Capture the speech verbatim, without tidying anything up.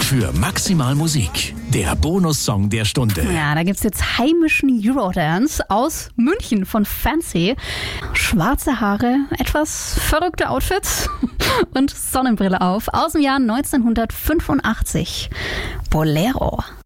für Maximal Musik, der Bonussong der Stunde. Ja, da gibt's jetzt heimischen Eurodance aus München von Fancy. Schwarze Haare, etwas verrückte Outfits und Sonnenbrille auf aus dem Jahr neunzehnhundertfünfundachtzig. Bolero.